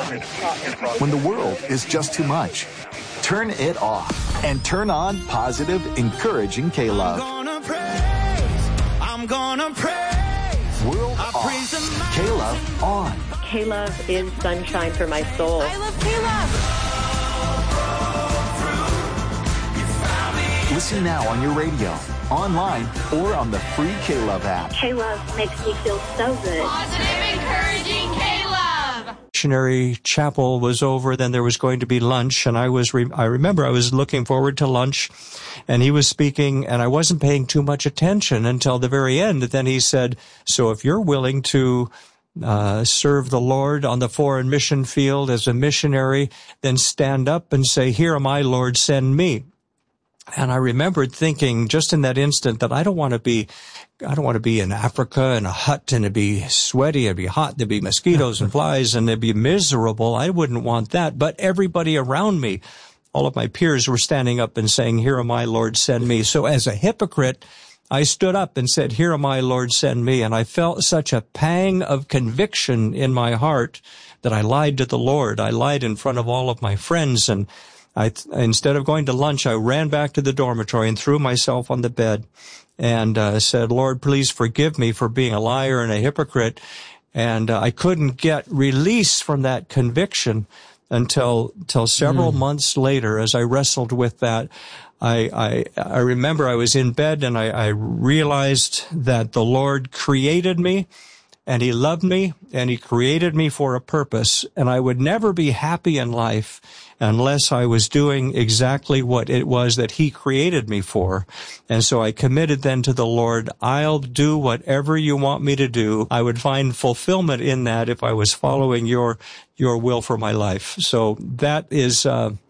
When the world is just too much, turn it off and turn on positive, encouraging K-Love. I'm gonna praise. World off. K-Love on. K-Love is sunshine for my soul. I love K-Love. Listen now on your radio, online, or on the free K-Love app. K-Love makes me feel so good. Positive, encouraging K-Love. Missionary chapel was over, then there was going to be lunch, and I remember I was looking forward to lunch, and he was speaking, and I wasn't paying too much attention until the very end. Then he said, so if you're willing to serve the Lord on the foreign mission field as a missionary, then stand up and say, here am I, Lord, send me. And I remembered thinking just in that instant that I don't want to be in Africa in a hut and it'd be sweaty, it'd be hot, there'd be mosquitoes and flies and it'd be miserable. I wouldn't want that. But everybody around me, all of my peers were standing up and saying, here am I, Lord, send me. So as a hypocrite, I stood up and said, here am I, Lord, send me. And I felt such a pang of conviction in my heart that I lied to the Lord. I lied in front of all of my friends, and instead of going to lunch, I ran back to the dormitory and threw myself on the bed and said, Lord, please forgive me for being a liar and a hypocrite. And I couldn't get release from that conviction until several months later, as I wrestled with that. I remember I was in bed and I realized that the Lord created me and he loved me and he created me for a purpose, and I would never be happy in life unless I was doing exactly what it was that he created me for. And so I committed then to the Lord, I'll do whatever you want me to do. I would find fulfillment in that if I was following your will for my life. So that is,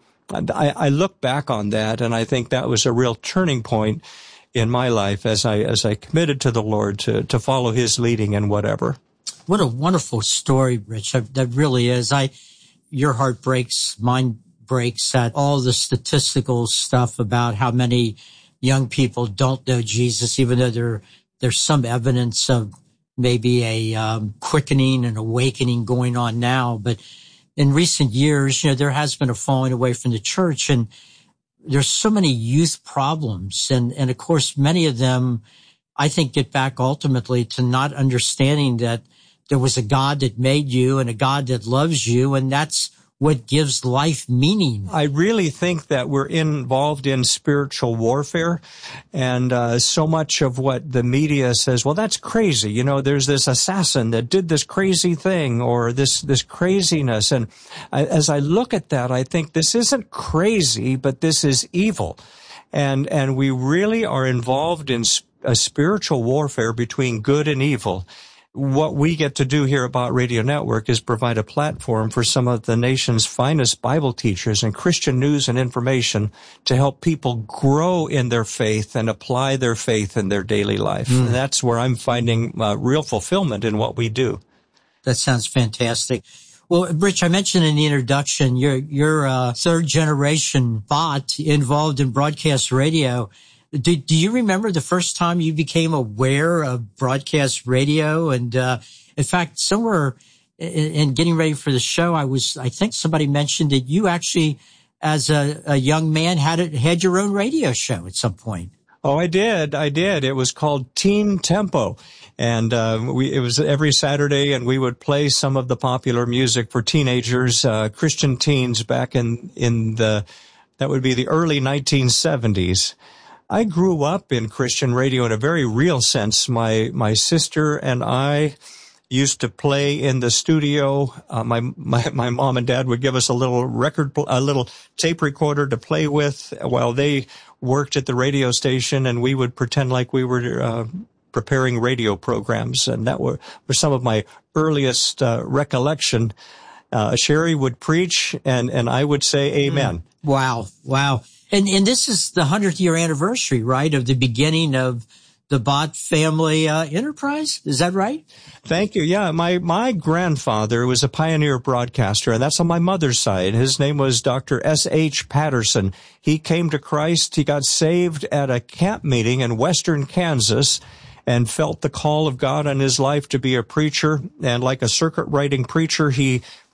I look back on that and I think that was a real turning point in my life as I committed to the Lord to follow his leading in whatever. What a wonderful story, Rich. That really is. Your heart breaks, mine breaks at all the statistical stuff about how many young people don't know Jesus, even though there's some evidence of maybe a quickening and awakening going on now. But in recent years, there has been a falling away from the church, and there's so many youth problems. And of course, many of them, I think, get back ultimately to not understanding that there was a God that made you and a God that loves you, and that's what gives life meaning. I really think that we're involved in spiritual warfare, and so much of what the media says, well, that's crazy. There's this assassin that did this crazy thing or this craziness. And as I look at that, I think this isn't crazy, but this is evil. And we really are involved in a spiritual warfare between good and evil. What we get to do here about Radio Network is provide a platform for some of the nation's finest Bible teachers and Christian news and information to help people grow in their faith and apply their faith in their daily life. And that's where I'm finding real fulfillment in what we do. That sounds fantastic. Well, Rich, I mentioned in the introduction, you're a third generation bot involved in broadcast radio. Do you remember the first time you became aware of broadcast radio? And, in fact, somewhere in getting ready for the show, I think somebody mentioned that you actually, as a young man, had your own radio show at some point. Oh, I did. It was called Teen Tempo. And, it was every Saturday, and we would play some of the popular music for teenagers, Christian teens back in that would be the early 1970s. I grew up in Christian radio in a very real sense. My sister and I used to play in the studio. My mom and dad would give us a little tape recorder to play with while they worked at the radio station, and we would pretend like we were preparing radio programs. And that were some of my earliest recollection. Sherry would preach, and I would say amen. Wow. And this is the 100th year anniversary, right, of the beginning of the Bott family enterprise. Is that right? Thank you. Yeah, my grandfather was a pioneer broadcaster, and that's on my mother's side. His name was Dr. S.H. Patterson. He came to Christ. He got saved at a camp meeting in western Kansas and felt the call of God on his life to be a preacher. And like a circuit riding preacher, he